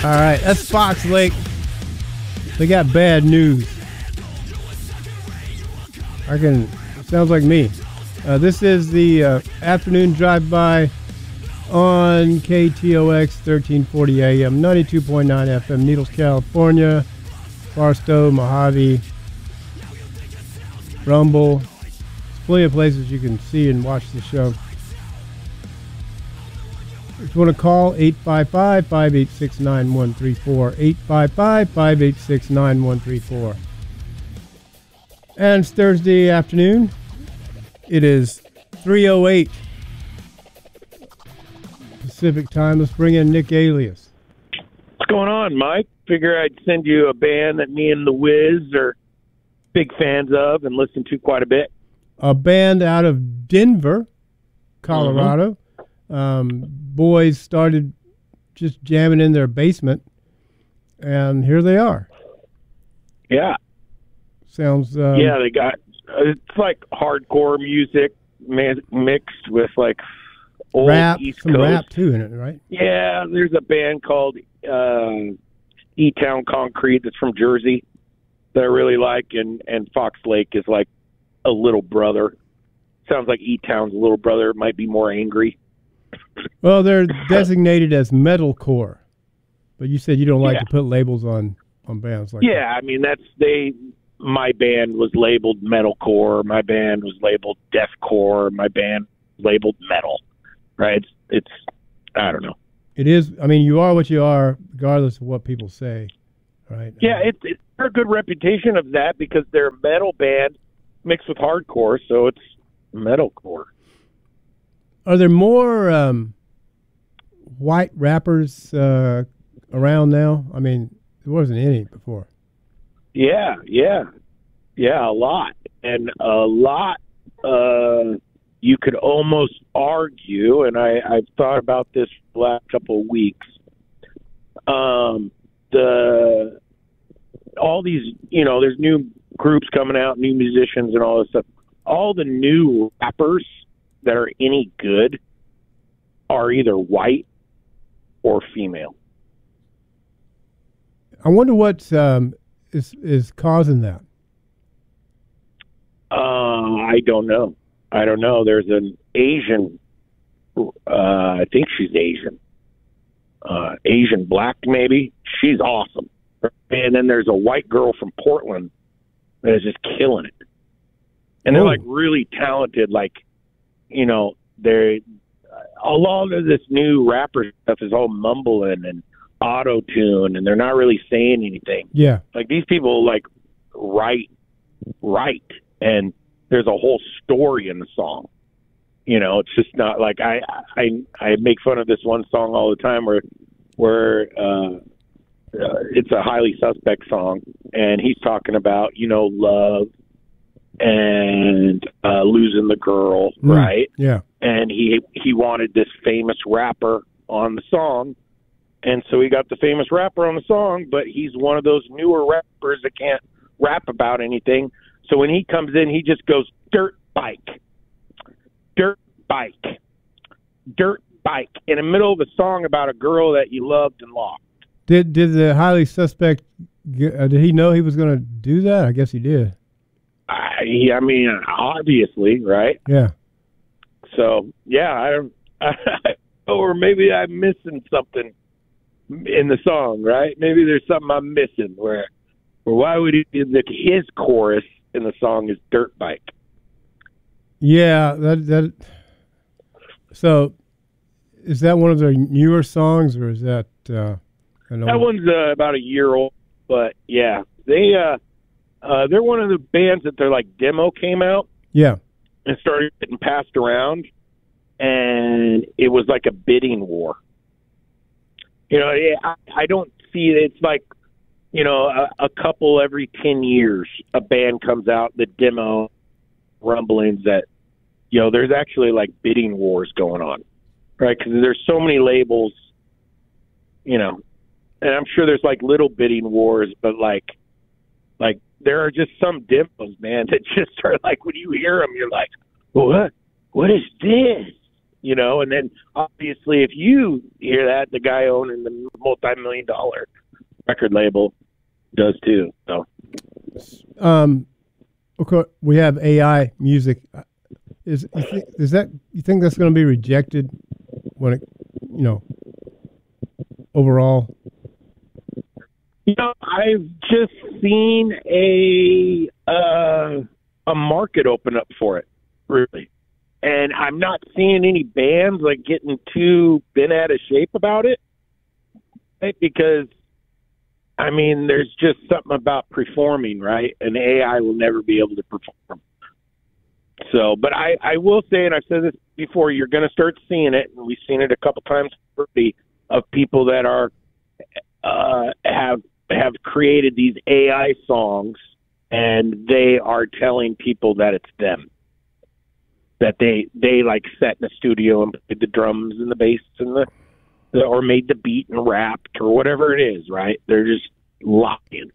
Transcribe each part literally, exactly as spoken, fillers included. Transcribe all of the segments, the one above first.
All right, that's Fox Lake. They got bad news. I can. Sounds like me. Uh, this is the uh, afternoon drive-by on K T O X thirteen forty A M, ninety-two point nine F M, Needles, California, Barstow, Mojave, Rumble. There's plenty of places you can see and watch the show. If you want to call, eight five five, five eight six, nine one three four, eight five five, five eight six, nine one three four. And it's Thursday afternoon. It is three oh eight Pacific time. Let's bring in Nick Alias. What's going on, Mike? Figure I'd send you a band that me and the Wiz are big fans of and listen to quite a bit. A band out of Denver, Colorado. Mm-hmm. Um, boys started just jamming in their basement, and here they are. Yeah. Sounds... Um, yeah, they got... Uh, it's like hardcore music man, mixed with, like, old rap, East some Coast. rap, too, in it, right? Yeah, there's a band called uh, E-Town Concrete that's from Jersey that I really like, and, and Fox Lake is like a little brother. Sounds like E-Town's little brother. Might be more angry. Well, they're designated as metalcore, but you said you don't like yeah. to put labels on, on bands like yeah, that. Yeah, I mean, that's they. My band was labeled metalcore. My band was labeled deathcore. My band labeled metal. Right? It's, it's I don't know. It is. I mean, you are what you are, regardless of what people say. Right? Yeah, it's it's a good reputation of that because they're a metal band mixed with hardcore, so it's metalcore. Are there more um, white rappers uh, around now? I mean, there wasn't any before. Yeah, yeah, yeah, a lot. And a lot, uh, you could almost argue, and I, I've thought about this the last couple of weeks, um, the all these, you know, there's new groups coming out, new musicians and all this stuff. All the new rappers that are any good are either white or female. I wonder what um, is is causing that. Uh, I don't know. I don't know. There's an Asian, uh, I think she's Asian, uh, Asian black maybe. She's awesome. And then there's a white girl from Portland that is just killing it. And they're Ooh. like really talented, like, you know, they're a lot of this new rapper stuff is all mumbling and auto tune, and they're not really saying anything. Yeah, like these people like write, write, and there's a whole story in the song. You know, it's just not like I I I make fun of this one song all the time where where uh, uh, it's a Highly Suspect song, and he's talking about you know love and uh, losing the girl, mm, right? Yeah. And he he wanted this famous rapper on the song, and so he got the famous rapper on the song, but he's one of those newer rappers that can't rap about anything. So when he comes in, he just goes dirt bike, dirt bike, dirt bike in the middle of a song about a girl that you loved and lost. Did did the Highly Suspect? Uh, did he know he was going to do that? I guess he did. I, I mean, obviously, right? Yeah. So, yeah, I don't, or maybe I'm missing something in the song, right? Maybe there's something I'm missing where, where why would he, his chorus in the song is dirt bike? Yeah, that, that, so is that one of their newer songs or is that, uh, that one's uh, about a year old, but yeah, they, uh, uh, they're one of the bands that their like demo came out. Yeah. And started getting passed around, and it was like a bidding war. You know, I, I don't see it. It's like, you know, a, a couple every ten years, a band comes out, the demo rumblings that, you know, there's actually like bidding wars going on, right? Because there's so many labels, you know, and I'm sure there's like little bidding wars, but like, like, there are just some demos, man, that just are like, when you hear them, you're like, what? What is this? you know. And then obviously, if you hear that, the guy owning the multi-million dollar record label does too. So, um, of course, we have A I music. Is you think, is that you think that's going to be rejected when it, you know, overall? You know, I've just seen a uh, a market open up for it, really, and I'm not seeing any bands like getting too bent out of shape about it, right? Because I mean, there's just something about performing, right? And A I will never be able to perform. So, but I, I will say, and I've said this before, you're going to start seeing it, and we've seen it a couple times already, of people that are uh, have have created these A I songs, and they are telling people that it's them, that they they like sat in the studio and played the drums and the bass and the, the or made the beat and rapped or whatever it is, right? They're just lying.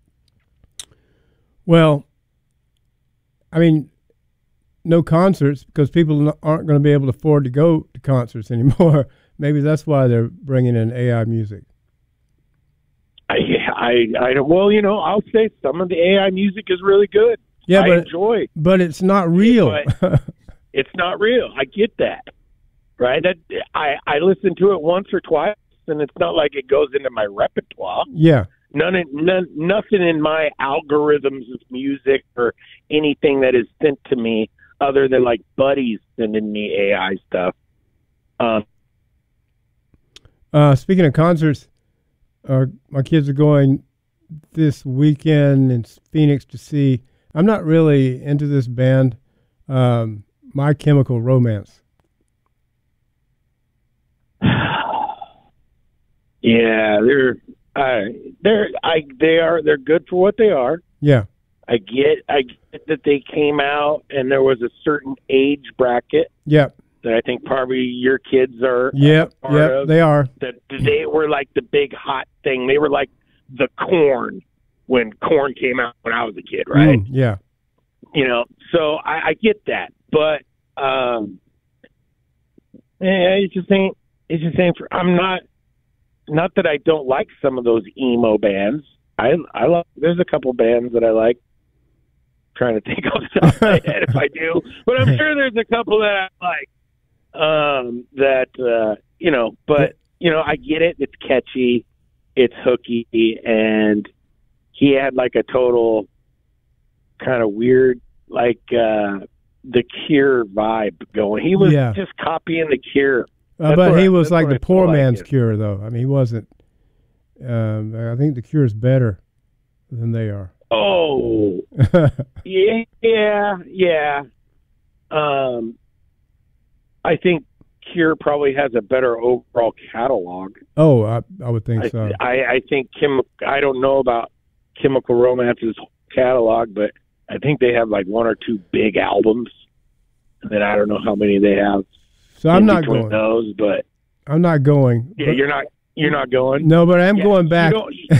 Well, I mean, no concerts because people aren't going to be able to afford to go to concerts anymore. Maybe that's why they're bringing in A I music. I, I, I, well, you know, I'll say some of the A I music is really good. Yeah, I but enjoy, but it's not real. But it's not real. I get that, right? That I, I listen to it once or twice, and it's not like it goes into my repertoire. Yeah. None, none, nothing in my algorithms of music or anything that is sent to me other than like buddies sending me A I stuff. Um, uh, speaking of concerts, uh, my kids are going this weekend in Phoenix to see. I'm not really into this band, um, My Chemical Romance. Yeah, they're uh, they're I they are they're good for what they are. Yeah. I get, I get that they came out and there was a certain age bracket. Yep. That I think probably your kids are. Yep. Part Yep. of, they are. That they were like the big hot thing. They were like the Corn when Corn came out when I was a kid, right? Mm, yeah. You know, so I, I get that, but um, yeah, it just ain't. It's just ain't. For, I'm not. Not that I don't like some of those emo bands. I I love. There's a couple bands that I like. Trying to think off the top of my head if I do, but I'm sure there's a couple that I like. Um, that uh, you know, but you know, I get it. It's catchy, it's hooky, and he had like a total kind of weird, like uh, the Cure vibe going. He was yeah. just copying the Cure. Uh, but he I, was like the poor man's like Cure, though. I mean, he wasn't. Um, I think the Cure is better than they are. Oh, yeah, yeah, yeah. Um, I think Cure probably has a better overall catalog. Oh, I, I would think I, so. I, I think Kim. I don't know about Chemical Romance's catalog, but I think they have like one or two big albums, and then I don't know how many they have. So I'm not going. Those, but I'm not going. Yeah, you're not. You're not going. No, but I'm yeah, going back.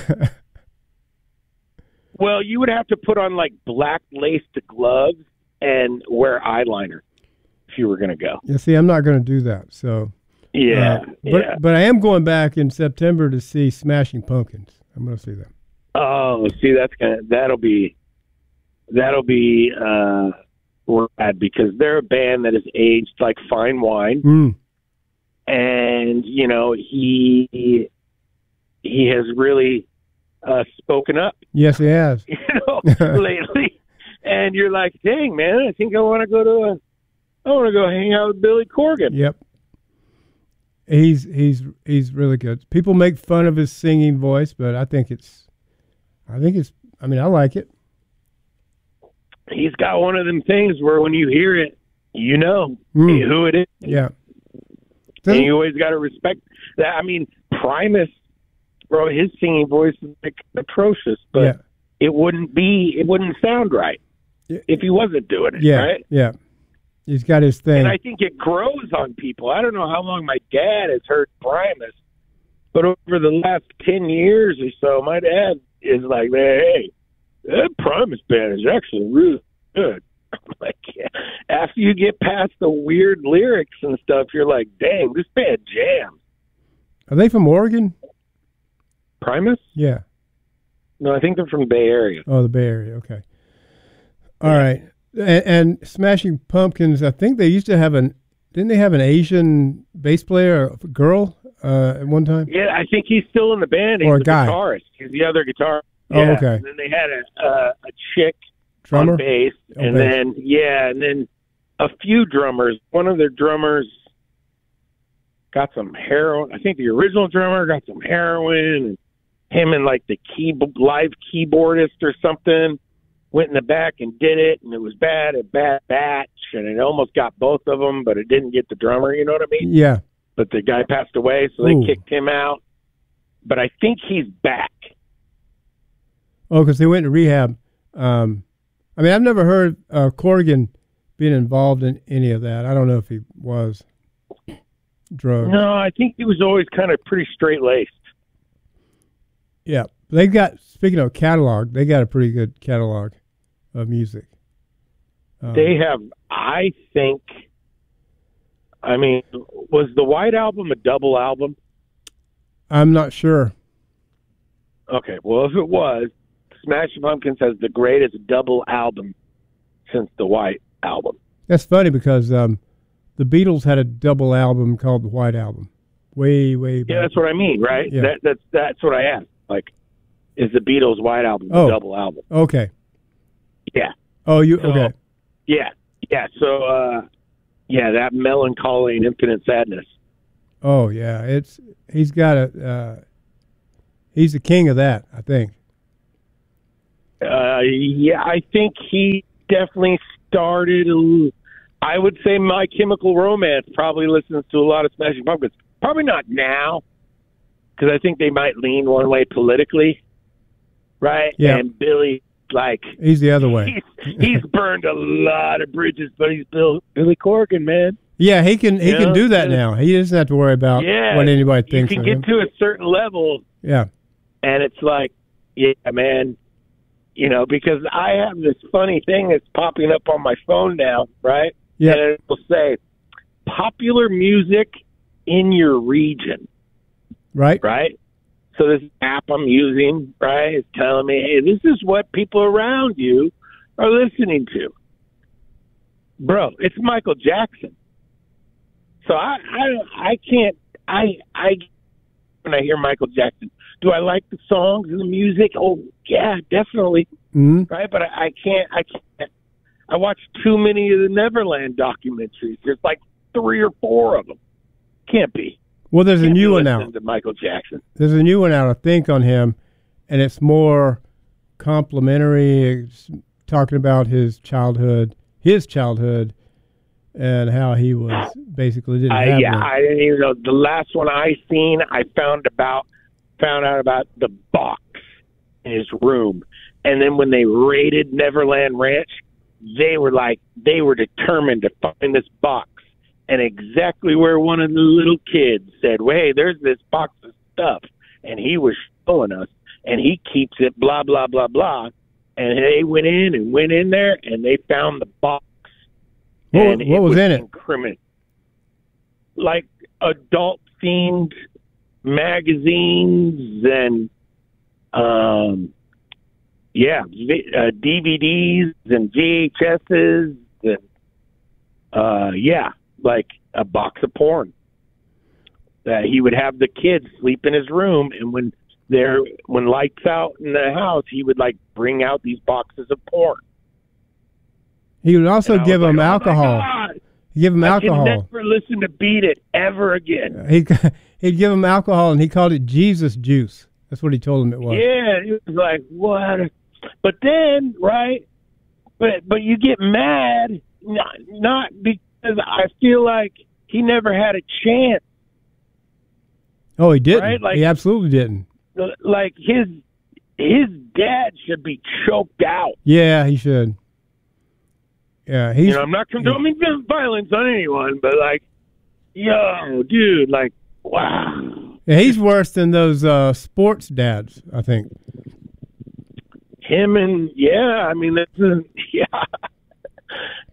Well, you would have to put on like black laced gloves and wear eyeliner if you were going to go. Yeah, see, I'm not going to do that. So yeah, uh, but yeah. but I am going back in September to see Smashing Pumpkins. I'm going to see them. Oh, see, that's gonna that'll be that'll be uh, rad because they're a band that is aged like fine wine, mm. and you know he he has really. Uh, spoken up. Yes, he has. You know, lately, and you're like, "Dang, man, I think I want to go to a, I want to go hang out with Billy Corgan." Yep. He's he's he's really good. People make fun of his singing voice, but I think it's, I think it's. I mean, I like it. He's got one of them things where when you hear it, you know mm. who it is. Yeah. And you always got to respect that. I mean, Primus. Bro, his singing voice is like atrocious, but yeah. it wouldn't be, it wouldn't sound right yeah. if he wasn't doing it, yeah. right? Yeah, he's got his thing. And I think it grows on people. I don't know how long my dad has heard Primus, but over the last ten years or so, my dad is like, hey, that Primus band is actually really good. Like, after you get past the weird lyrics and stuff, you're like, dang, this band jams. Are they from Oregon? Primus? Yeah. No, I think they're from the Bay Area. Oh, the Bay Area. Okay. All yeah. right. And, and Smashing Pumpkins, I think they used to have an, didn't they have an Asian bass player, a girl, uh, at one time? Yeah, I think he's still in the band. He's or a the guy. guitarist. He's the other guitar. Oh, yeah. okay. And then they had a, uh, a chick drummer? on bass. Oh, and bass. then, yeah, and then a few drummers. One of their drummers got some heroin. I think the original drummer got some heroin. And him and, like, the key, live keyboardist or something went in the back and did it, and it was bad, a bad batch, and it almost got both of them, but it didn't get the drummer, you know what I mean? Yeah. But the guy passed away, so they Ooh. kicked him out. But I think he's back. Oh, because they went to rehab. Um, I mean, I've never heard uh, Corrigan being involved in any of that. I don't know if he was drugs. No, I think he was always kind of pretty straight-laced. Yeah. They got, speaking of catalog, they got a pretty good catalog of music. Um, They have, I think, I mean, was the White Album a double album? I'm not sure. Okay, well, if it was, Smashing Pumpkins has the greatest double album since the White Album. That's funny because um, the Beatles had a double album called the White Album. Way, way back. Yeah, that's what I mean, right? Yeah. That, that's that's what I asked. Like, is the Beatles' White Album Oh. a double album? Okay. Yeah. Oh, you, So, okay. Yeah, yeah. So, uh, yeah, that Melancholy and Infinite Sadness. Oh, yeah. It's, he's got a, uh, he's the king of that, I think. Uh, yeah, I think he definitely started. a- I would say My Chemical Romance probably listens to a lot of Smashing Pumpkins. Probably not now, because I think they might lean one way politically, right? Yeah. And Billy, like, He's the other way. he's, he's burned a lot of bridges, but he's Bill, Billy Corgan, man. Yeah, he can he You can know, do that yeah. now. He doesn't have to worry about Yeah, what anybody you thinks can of get him. to a certain level, Yeah. and it's like, yeah, man, you know, because I have this funny thing that's popping up on my phone now, right? Yeah. And it will say, popular music in your region, Right? right? So this app I'm using, right, is telling me, hey, this is what people around you are listening to. Bro, it's Michael Jackson. So I, I, I can't, I, I, when I hear Michael Jackson, do I like the songs and the music? Oh, yeah, definitely. hmm Right? But I, I can't, I can't, I watch too many of the Neverland documentaries. There's like three or four of them. Can't be. Well, there's a Can't be new one listening out. to Michael Jackson. There's a new one out, I think, on him, and it's more complimentary. It's talking about his childhood, his childhood, and how he was basically didn't I, have yeah, one. I didn't even know. The last one I seen, I found about found out about the box in his room, and then when they raided Neverland Ranch, they were like they were determined to find this box, and exactly where one of the little kids said, well, "Hey, there's this box of stuff," and he was showing us, and he keeps it, blah blah blah blah, and they went in and went in there, and they found the box. What, And what was, in it? Incriminating. Like adult themed magazines and um yeah v- uh, D V Ds and V H S's and uh yeah like a box of porn that he would have the kids sleep in his room, and when there when lights out in the house he would like bring out these boxes of porn. He would also And I give was him like, oh my alcohol. God, He'd give him I alcohol. can never listen to Beat It ever again. He he'd give him alcohol, and he called it Jesus juice. That's what he told him it was. Yeah, it was like, what? But then, right? But but you get mad, not, not because I feel like he never had a chance. Oh, he didn't. Right? Like- he absolutely didn't. Like his his dad should be choked out. Yeah, he should. Yeah, he's. You know, I'm not condoning violence on anyone, but like, yo, dude, like, wow. Yeah, he's worse than those uh, sports dads, I think. Him and yeah, I mean, that's a, yeah.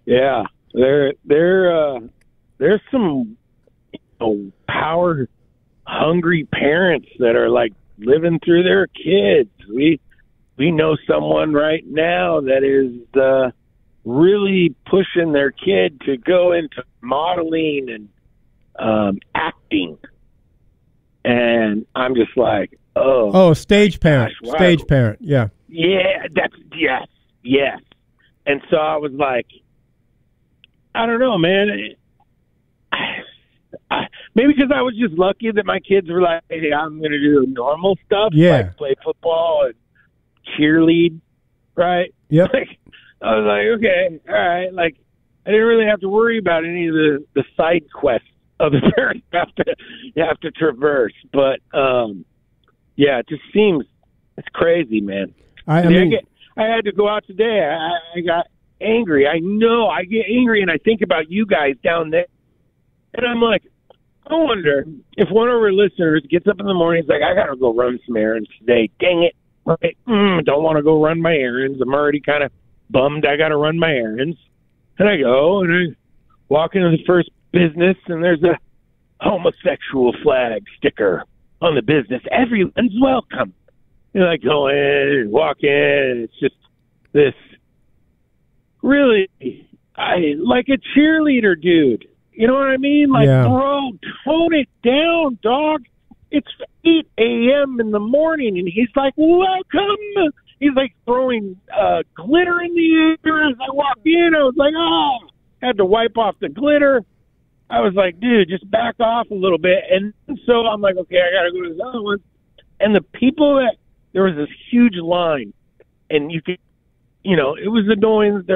Yeah, there, there, uh, there's some you know, power hungry parents that are like living through their kids. We we know someone right now that is uh, really pushing their kid to go into modeling and um, acting, and I'm just like, oh, oh, stage parent, gosh, wow. stage parent, yeah, yeah, that's yes, yes. And so I was like, I don't know, man. I, I, maybe because I was just lucky that my kids were like, hey, I'm going to do normal stuff, Yeah. like play football and cheerlead, right? Yep. Like, I was like, okay, all right. Like, I didn't really have to worry about any of the, the side quests other parents have to you have to traverse. But um, yeah, it just seems it's crazy, man. I, I I, mean, mean, I, get, I had to go out today. I, I got angry. I know I get angry, and I think about you guys down there, and I'm like, I wonder if one of our listeners gets up in the morning, he's like, I gotta go run some errands today. Dang it! Right? Mm, don't want to go run my errands. I'm already kind of bummed. I gotta run my errands, and I go and I walk into the first business, and there's a homosexual flag sticker on the business. Everyone's welcome. You like go in, walk in. It's just this really, I like a cheerleader, dude. You know what I mean? Like, Yeah. bro, tone it down, dog. It's eight a.m. in the morning, and he's like, welcome. He's like throwing uh, glitter in the air as I walked in. I was like, oh, had to wipe off the glitter. I was like, dude, just back off a little bit. And so I'm like, okay, I got to go to this other one. And the people that, there was this huge line, and you could, you know, it was annoying. There